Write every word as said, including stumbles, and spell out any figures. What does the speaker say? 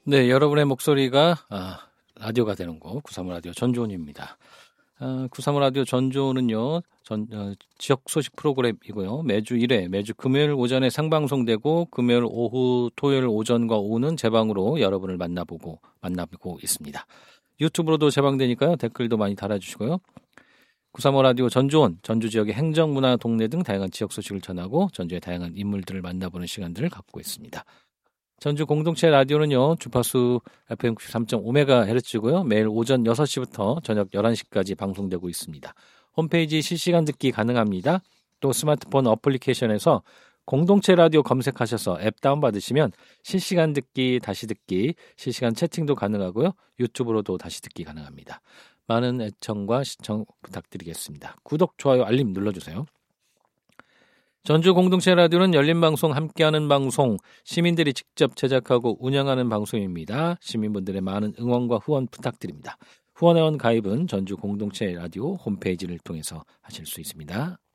네, 여러분의 목소리가 아, 라디오가 되는 곳 구삼오 라디오 전주원입니다. 아, 구삼오 라디오 전주원은요 전, 어, 지역 소식 프로그램이고요. 매주 일 회, 매주 금요일 오전에 상방송되고 금요일 오후, 토요일 오전과 오후는 재방으로 여러분을 만나보고 만나보고 있습니다. 유튜브로도 재방되니까요. 댓글도 많이 달아주시고요. 구삼오 라디오 전주원, 전주 지역의 행정, 문화, 동네 등 다양한 지역 소식을 전하고 전주의 다양한 인물들을 만나보는 시간들을 갖고 있습니다. 전주 공동체 라디오는요, 주파수 에프엠 구십삼 점 오 메가헤르츠고요. 매일 오전 여섯 시부터 저녁 열한 시까지 방송되고 있습니다. 홈페이지 실시간 듣기 가능합니다. 또 스마트폰 어플리케이션에서 공동체 라디오 검색하셔서 앱 다운받으시면 실시간 듣기, 다시 듣기, 실시간 채팅도 가능하고요. 유튜브로도 다시 듣기 가능합니다. 많은 애청과 시청 부탁드리겠습니다. 구독, 좋아요, 알림 눌러주세요. 전주 공동체 라디오는 열린 방송, 함께하는 방송, 시민들이 직접 제작하고 운영하는 방송입니다. 시민분들의 많은 응원과 후원 부탁드립니다. 후원회원 가입은 전주 공동체 라디오 홈페이지를 통해서 하실 수 있습니다.